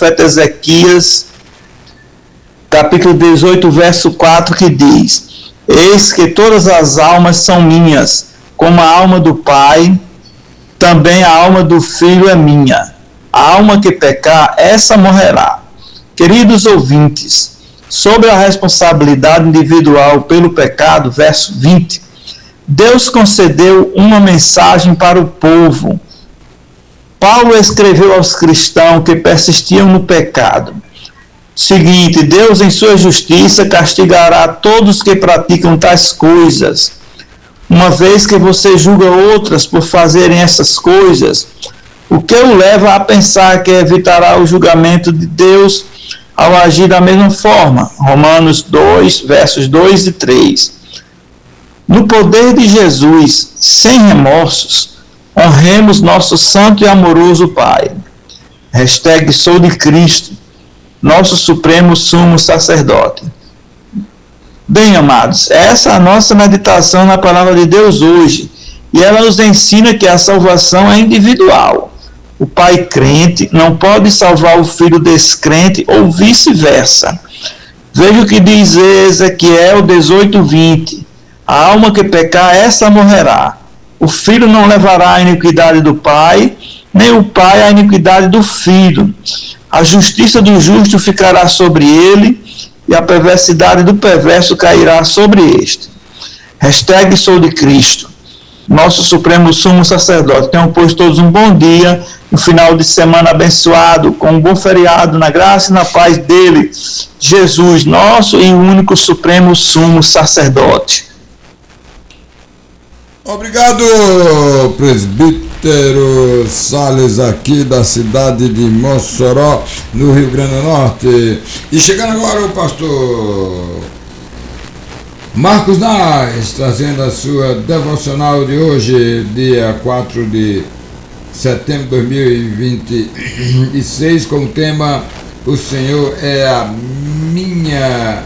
profeta Ezequias, capítulo 18, verso 4, que diz: eis que todas as almas são minhas, como a alma do Pai, também a alma do Filho é minha. A alma que pecar, essa morrerá. Queridos ouvintes, sobre a responsabilidade individual pelo pecado, verso 20, Deus concedeu uma mensagem para o povo. Paulo escreveu aos cristãos que persistiam no pecado: seguinte, Deus em sua justiça castigará todos que praticam tais coisas. Uma vez que você julga outras por fazerem essas coisas, o que o leva a pensar que evitará o julgamento de Deus ao agir da mesma forma? Romanos 2, versos 2 e 3. No poder de Jesus, sem remorsos, honremos nosso santo e amoroso Pai. Sou de Cristo, nosso supremo sumo sacerdote. Bem, amados, essa é a nossa meditação na palavra de Deus hoje, e ela nos ensina que a salvação é individual. O pai crente não pode salvar o filho descrente ou vice-versa. Veja o que diz Ezequiel 18:20. A alma que pecar, essa morrerá. O filho não levará a iniquidade do pai, nem o pai a iniquidade do filho. A justiça do justo ficará sobre ele, e a perversidade do perverso cairá sobre este. Sou de Cristo, nosso supremo sumo sacerdote. Tenham, pois, todos um bom dia, um final de semana abençoado, com um bom feriado, na graça e na paz dele, Jesus, nosso e único supremo sumo sacerdote. Obrigado, presbítero Salles, aqui da cidade de Mossoró, no Rio Grande do Norte. E chegando agora o pastor Marcos Nais, trazendo a sua devocional de hoje, dia 4 de setembro de 2026, com o tema O Senhor é a minha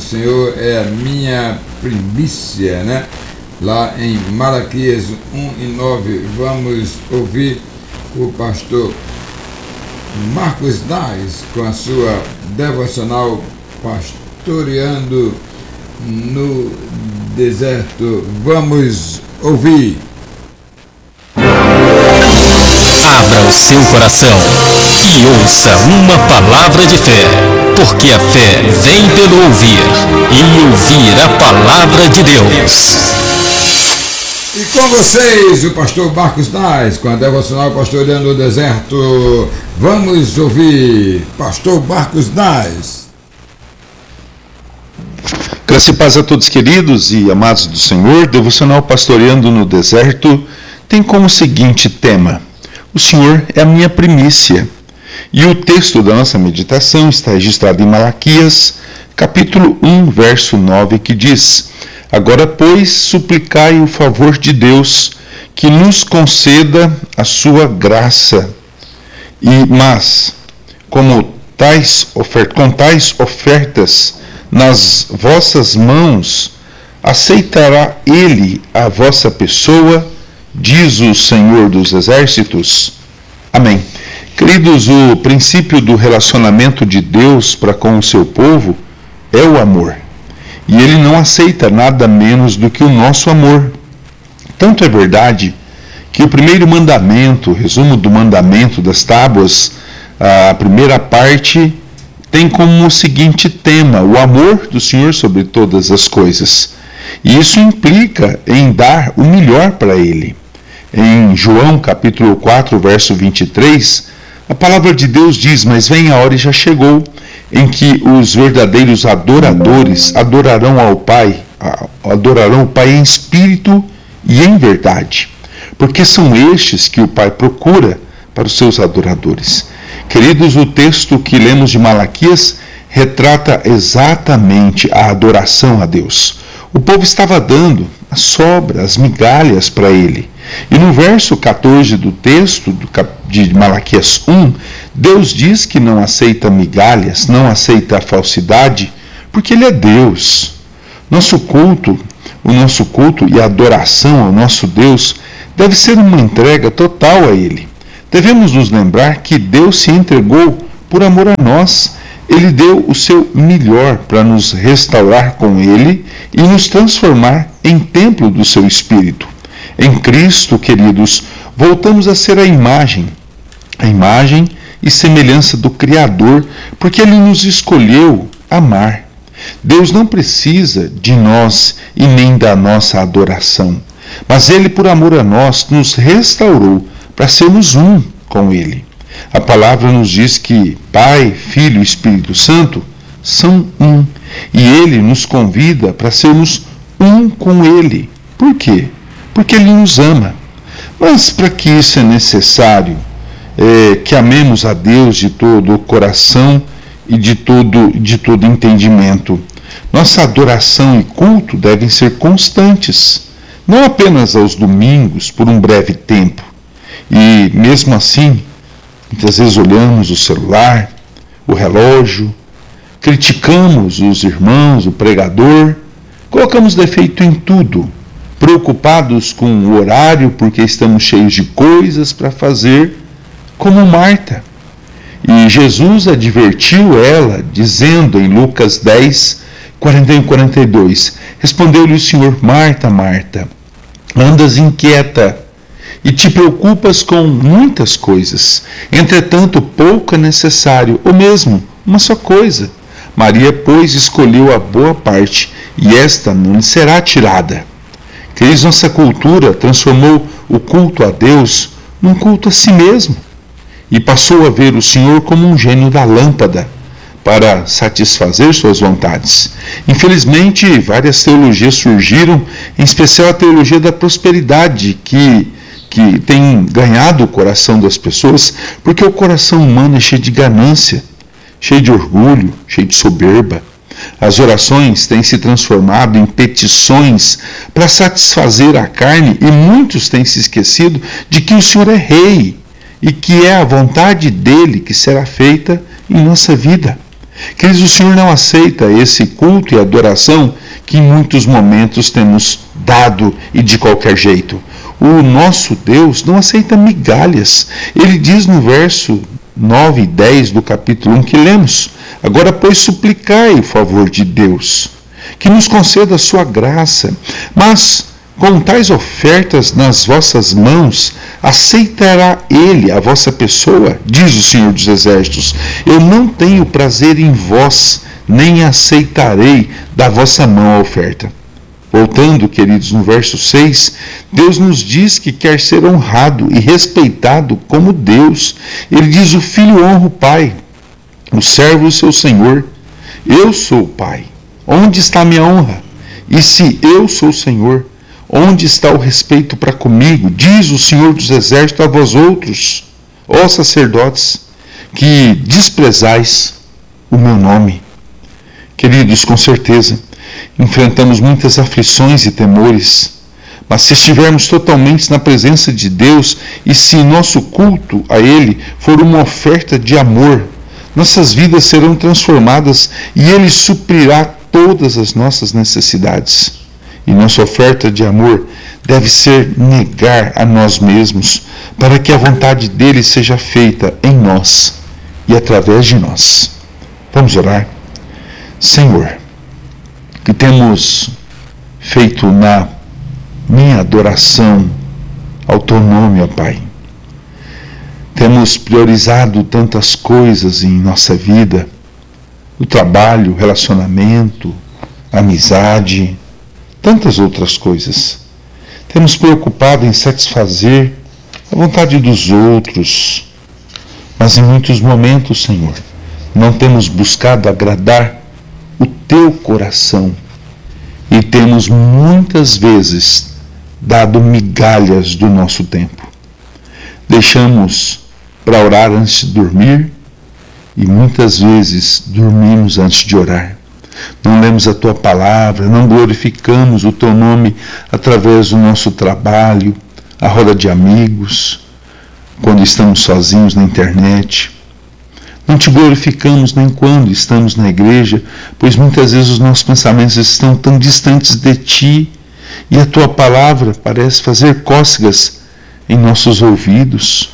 primícia, né? Lá em Malaquias 1:9, vamos ouvir o pastor Marcos Nais com a sua devocional Pastoreando no Deserto. Vamos ouvir. Abra o seu coração e ouça uma palavra de fé, porque a fé vem pelo ouvir, e ouvir a palavra de Deus. E com vocês, o pastor Marcos Nais, com a devocional Pastoreando no Deserto. Vamos ouvir pastor Marcos Nais. Graça e paz a todos, queridos e amados do Senhor. Devocional Pastoreando no Deserto tem como seguinte tema: o Senhor é a minha primícia. E o texto da nossa meditação está registrado em Malaquias, capítulo 1, verso 9, que diz: agora, pois, suplicai o favor de Deus, que nos conceda a sua graça. Mas, com tais ofertas nas vossas mãos, aceitará ele a vossa pessoa, diz o Senhor dos Exércitos. Amém. Queridos, o princípio do relacionamento de Deus para com o seu povo é o amor. E ele não aceita nada menos do que o nosso amor. Tanto é verdade que o primeiro mandamento, o resumo do mandamento das tábuas, a primeira parte, tem como o seguinte tema: o amor do Senhor sobre todas as coisas. E isso implica em dar o melhor para Ele. Em João capítulo 4, verso 23, a palavra de Deus diz: mas vem a hora e já chegou, em que os verdadeiros adoradores adorarão o Pai em espírito e em verdade, porque são estes que o Pai procura para os seus adoradores. Queridos, o texto que lemos de Malaquias retrata exatamente a adoração a Deus. O povo estava dando a sobra, as migalhas para ele. E no verso 14 do texto de Malaquias 1, Deus diz que não aceita migalhas, não aceita a falsidade, porque Ele é Deus. O nosso culto e a adoração ao nosso Deus deve ser uma entrega total a Ele. Devemos nos lembrar que Deus se entregou por amor a nós, Ele deu o seu melhor para nos restaurar com Ele e nos transformar em templo do seu Espírito. Em Cristo, queridos, voltamos a ser a imagem e semelhança do Criador, porque Ele nos escolheu amar. Deus não precisa de nós e nem da nossa adoração, mas Ele, por amor a nós, nos restaurou para sermos um com Ele. A palavra nos diz que Pai, Filho e Espírito Santo são um, e Ele nos convida para sermos um com Ele. Por quê? Porque Ele nos ama. Mas para que isso é necessário? Que amemos a Deus de todo o coração e de todo entendimento. Nossa adoração e culto devem ser constantes, não apenas aos domingos, por um breve tempo. E mesmo assim, muitas vezes olhamos o celular, o relógio, criticamos os irmãos, o pregador, colocamos defeito em tudo, preocupados com o horário porque estamos cheios de coisas para fazer, como Marta. E Jesus advertiu ela, dizendo em Lucas 10, 41 e 42, respondeu-lhe o Senhor: Marta, Marta, andas inquieta e te preocupas com muitas coisas. Entretanto, pouco é necessário, ou mesmo uma só coisa. Maria, pois, escolheu a boa parte, e esta não lhe será tirada. Queridos, nossa cultura transformou o culto a Deus num culto a si mesmo, e passou a ver o Senhor como um gênio da lâmpada para satisfazer suas vontades. Infelizmente, várias teologias surgiram, em especial a teologia da prosperidade, que tem ganhado o coração das pessoas, porque o coração humano é cheio de ganância, cheio de orgulho, cheio de soberba. As orações têm se transformado em petições para satisfazer a carne, e muitos têm se esquecido de que o Senhor é rei e que é a vontade dele que será feita em nossa vida. Queridos, o Senhor não aceita esse culto e adoração que em muitos momentos temos dado e de qualquer jeito. O nosso Deus não aceita migalhas. Ele diz no verso 9 e 10 do capítulo 1 que lemos: agora, pois, suplicai o favor de Deus, que nos conceda a sua graça, mas com tais ofertas nas vossas mãos, aceitará Ele a vossa pessoa, diz o Senhor dos Exércitos. Eu não tenho prazer em vós, nem aceitarei da vossa mão a oferta. Voltando, queridos, no verso 6, Deus nos diz que quer ser honrado e respeitado como Deus. Ele diz: o filho honra o pai, o servo o seu senhor. Eu sou o pai, onde está a minha honra? E se eu sou o Senhor, onde está o respeito para comigo? Diz o Senhor dos Exércitos a vós outros, ó sacerdotes, que desprezais o meu nome. Queridos, com certeza, enfrentamos muitas aflições e temores, mas se estivermos totalmente na presença de Deus e se nosso culto a Ele for uma oferta de amor, nossas vidas serão transformadas e Ele suprirá todas as nossas necessidades. E nossa oferta de amor deve ser negar a nós mesmos, para que a vontade dele seja feita em nós e através de nós. Vamos orar. Senhor, que temos feito na minha adoração ao teu nome, ó Pai. Temos priorizado tantas coisas em nossa vida, o trabalho, o relacionamento, a amizade, tantas outras coisas. Temos preocupado em satisfazer a vontade dos outros, mas em muitos momentos, Senhor, não temos buscado agradar o teu coração e temos muitas vezes dado migalhas do nosso tempo. Deixamos para orar antes de dormir e muitas vezes dormimos antes de orar. Não lemos a tua palavra, não glorificamos o teu nome através do nosso trabalho, a roda de amigos, quando estamos sozinhos na internet. Não te glorificamos nem quando estamos na igreja, pois muitas vezes os nossos pensamentos estão tão distantes de ti e a tua palavra parece fazer cócegas em nossos ouvidos.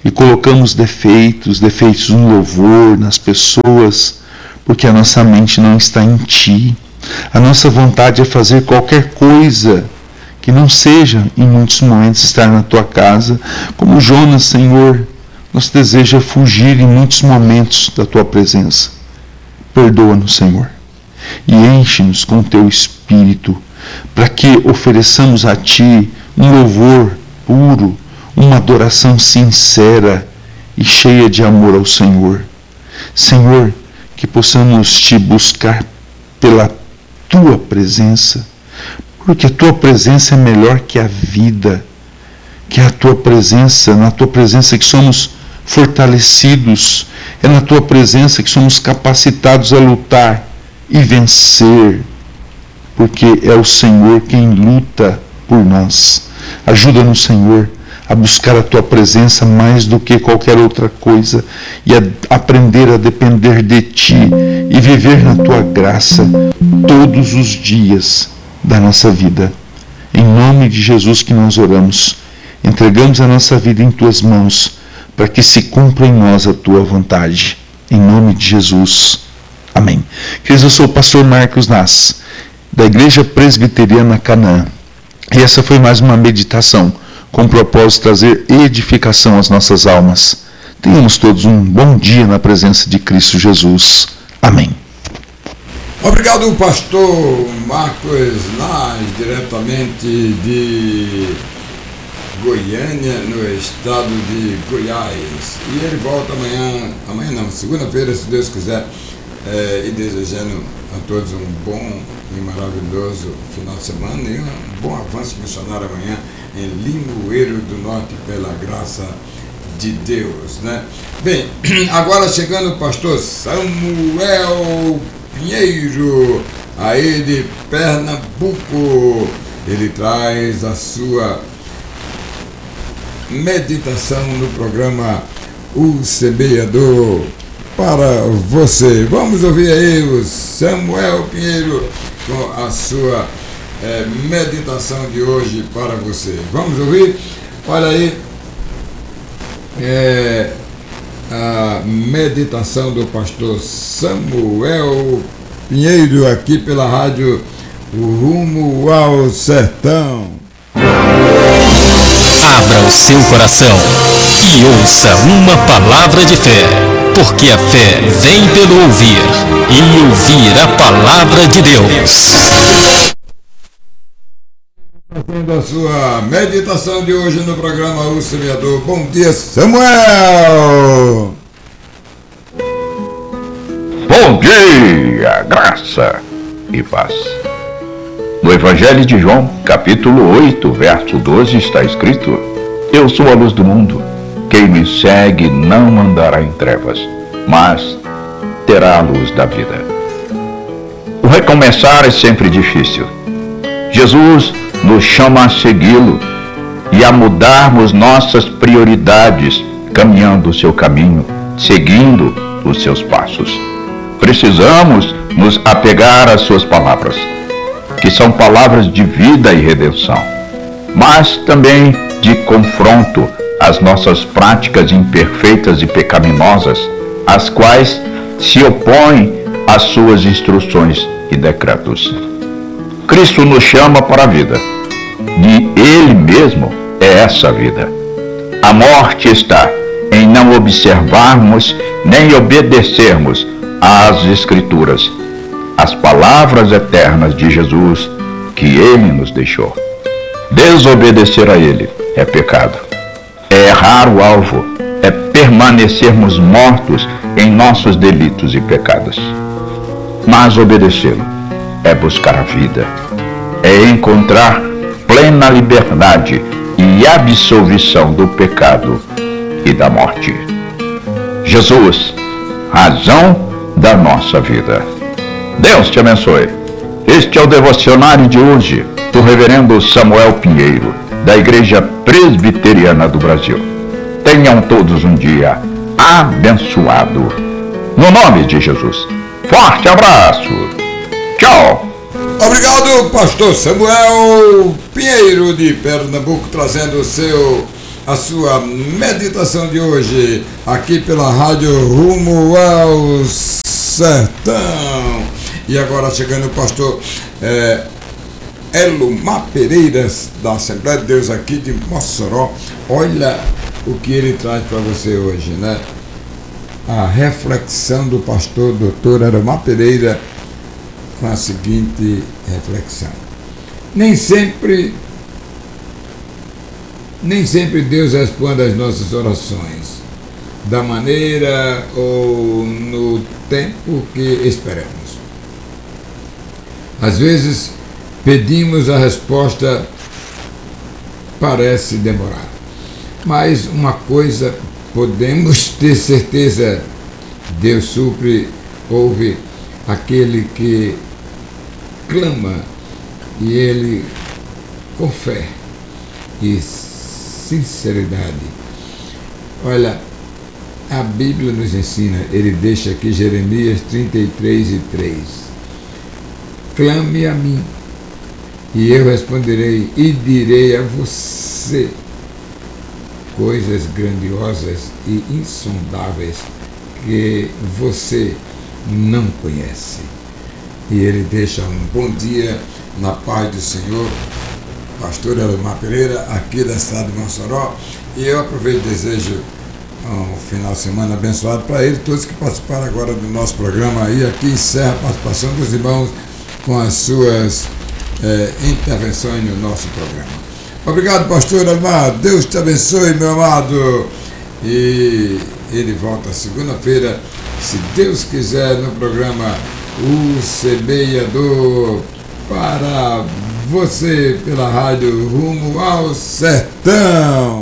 e colocamos defeitos no louvor, nas pessoas, porque a nossa mente não está em Ti. A nossa vontade é fazer qualquer coisa que não seja, em muitos momentos, estar na Tua casa. Como Jonas, Senhor, nosso desejo é fugir em muitos momentos da Tua presença. Perdoa-nos, Senhor, e enche-nos com Teu Espírito, para que ofereçamos a Ti um louvor puro, uma adoração sincera e cheia de amor ao Senhor. Senhor, que possamos Te buscar pela Tua presença, porque a Tua presença é melhor que a vida, que é a Tua presença, na Tua presença que somos fortalecidos, é na Tua presença que somos capacitados a lutar e vencer, porque é o Senhor quem luta por nós. Ajuda-nos, Senhor, a buscar a Tua presença mais do que qualquer outra coisa e a aprender a depender de Ti e viver na Tua graça todos os dias da nossa vida. Em nome de Jesus que nós oramos, entregamos a nossa vida em Tuas mãos, para que se cumpra em nós a Tua vontade. Em nome de Jesus. Amém. Queridos, eu sou o pastor Marcos Nas, da Igreja Presbiteriana Canaã. E essa foi mais uma meditação com o propósito de trazer edificação às nossas almas. Tenhamos todos um bom dia na presença de Cristo Jesus. Amém. Obrigado, pastor Marcos Nas, diretamente de Goiânia, no estado de Goiás. E ele volta amanhã não, segunda-feira, se Deus quiser, e desejando a todos um bom e maravilhoso final de semana e um bom avanço missionário amanhã em Limoeiro do Norte, pela graça de Deus, né? Bem, agora chegando o pastor Samuel Pinheiro, aí de Pernambuco. Ele traz a sua meditação no programa O Semeador para você. Vamos ouvir aí o Samuel Pinheiro com a sua meditação de hoje para você. Vamos ouvir? Olha aí a meditação do pastor Samuel Pinheiro aqui pela rádio Rumo ao Sertão. Abra o seu coração e ouça uma palavra de fé, porque a fé vem pelo ouvir, e ouvir a palavra de Deus. Fazendo a sua meditação de hoje no programa O Semeador. Bom dia, Samuel! Bom dia, graça e paz. No Evangelho de João, capítulo 8, verso 12, está escrito: Eu sou a luz do mundo. Quem me segue não andará em trevas, mas terá a luz da vida. O recomeçar é sempre difícil. Jesus nos chama a segui-lo e a mudarmos nossas prioridades, caminhando o seu caminho, seguindo os seus passos. Precisamos nos apegar às suas palavras, que são palavras de vida e redenção, mas também de confronto às nossas práticas imperfeitas e pecaminosas, as quais se opõem às suas instruções e decretos. Cristo nos chama para a vida, e Ele mesmo é essa vida. A morte está em não observarmos nem obedecermos às Escrituras, as palavras eternas de Jesus que Ele nos deixou. Desobedecer a Ele é pecado, é errar o alvo, é permanecermos mortos em nossos delitos e pecados. Mas obedecê-lo é buscar a vida, é encontrar plena liberdade e absolvição do pecado e da morte. Jesus, razão da nossa vida. Deus te abençoe. Este é o devocionário de hoje do reverendo Samuel Pinheiro, da Igreja Presbiteriana do Brasil. Tenham todos um dia abençoado. No nome de Jesus. Forte abraço. Tchau. Obrigado, pastor Samuel Pinheiro de Pernambuco, trazendo o seu a sua meditação de hoje, aqui pela Rádio Rumo ao Sertão. E agora chegando o pastor Elomar Pereira, da Assembleia de Deus aqui de Mossoró. Olha o que ele traz para você hoje, né? A reflexão do pastor Dr. Elomar Pereira, com a seguinte reflexão: nem sempre Deus responde às nossas orações da maneira ou no tempo que esperamos. Às vezes pedimos, a resposta parece demorar, mas uma coisa podemos ter certeza: Deus supre, ouve aquele que clama, e Ele, com fé e sinceridade. Olha, a Bíblia nos ensina, ele deixa aqui Jeremias 33:3. Clame a mim, e eu responderei, e direi a você coisas grandiosas e insondáveis que você não conhece. E ele deixa um bom dia na paz do Senhor, pastor Elomar Pereira, aqui da cidade de Mossoró. E eu aproveito e desejo um final de semana abençoado para ele, todos que participaram agora do nosso programa. E aqui encerra a participação dos irmãos com as suas intervenções no nosso programa. Obrigado, pastor Elomar, Deus te abençoe, meu amado. E ele volta segunda-feira, se Deus quiser, no programa O Semeador, para você pela Rádio Rumo ao Sertão.